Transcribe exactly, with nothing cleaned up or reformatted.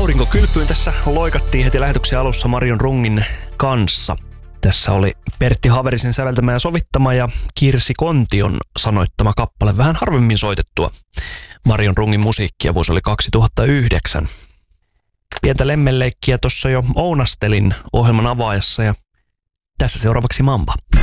Aurinkokylpyyn tässä loikattiin heti lähetyksen alussa Marion Rungin kanssa. Tässä oli Pertti Haverisen säveltämä ja sovittama ja Kirsi Kontion sanoittama kappale, vähän harvemmin soitettua Marion Rungin musiikkia. Vuosi oli kaksituhattayhdeksän. Pientä lemmenleikkiä tuossa jo ounastelin ohjelman avaajassa ja tässä seuraavaksi Mamba.